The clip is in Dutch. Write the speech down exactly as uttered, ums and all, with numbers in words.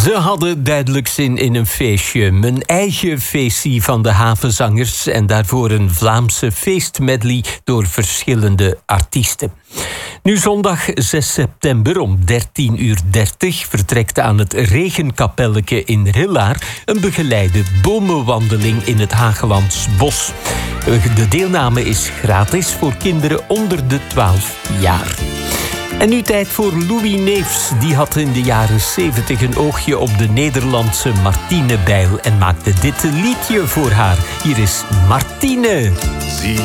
Ze hadden duidelijk zin in een feestje. Mijn eigen feestje van de havenzangers en daarvoor een Vlaamse feestmedley door verschillende artiesten. Nu zondag zes september om dertien uur dertig vertrekt aan het Regenkapelleke in Rillaar een begeleide bomenwandeling in het Hagelands Bos. De deelname is gratis voor kinderen onder de twaalf jaar. En nu tijd voor Louis Neefs. Die had in de jaren zeventig een oogje op de Nederlandse Martine Bijl en maakte dit liedje voor haar. Hier is Martine. Zie